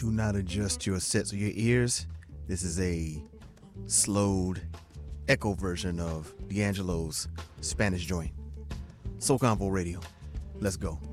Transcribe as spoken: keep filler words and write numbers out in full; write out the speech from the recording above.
Do not adjust your sets of your ears. This is a slowed echo version of D'Angelo's Spanish joint. Soul Convo Radio. Let's go.